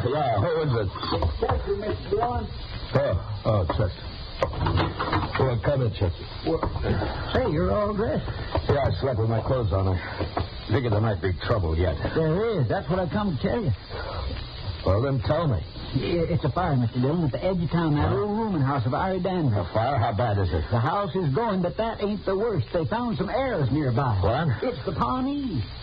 Yeah, who is it? Chester, Mr. Dillon. Oh, Chester. Well, come in, Chester. Say, you're all dressed. Yeah, I slept with my clothes on. I figured there might be trouble yet. There is. That's what I come to tell you. Well, then tell me. It's a fire, Mr. Dillon, at the edge of town, that old rooming house of Ari Danvers. A fire? How bad is it? The house is going, but that ain't the worst. They found some arrows nearby. What? It's the Pawnee.